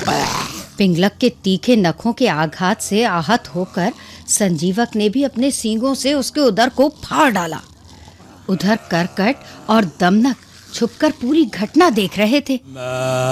पिंगलक के तीखे नखों के आघात से आहत होकर संजीवक ने भी अपने सींगों से उसके उदर को फाड़ डाला। उधर करकट और दमनक छुपकर पूरी घटना देख रहे थे।